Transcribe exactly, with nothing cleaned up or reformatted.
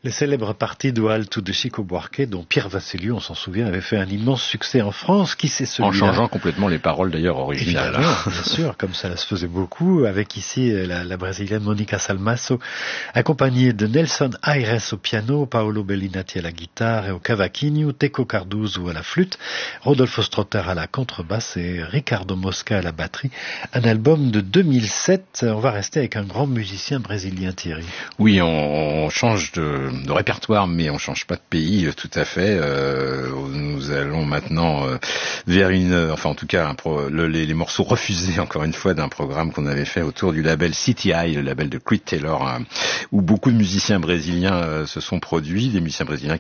Les célèbres parties do Alto de Chico Buarque, dont Pierre Vassiliou, on s'en souvient, avait fait un immense succès en France. Qui c'est celui-là? En changeant complètement les paroles d'ailleurs originales. Évidemment, bien sûr, comme ça se faisait beaucoup, avec ici la, la brésilienne Monica Salmasso, accompagnée de Nelson Aires au piano, Paolo Bellinati à la guitare et au cavaquinho, Teco Cardozo à la flûte, Rodolfo Strotter à la contrebasse et Ricardo Mosca à la batterie. Un album de deux mille sept. On va rester avec un grand musicien brésilien, Thierry. Oui, on, on change de, de répertoire, mais on change pas de pays, tout à fait. Euh, nous allons maintenant euh, vers une, enfin en tout cas, un pro, le, les, les morceaux refusés, encore une fois, d'un programme qu'on avait fait autour du label C T I, le label de Creed Taylor, hein, où beaucoup de musiciens brésiliens euh, se sont produits, des musiciens brésiliens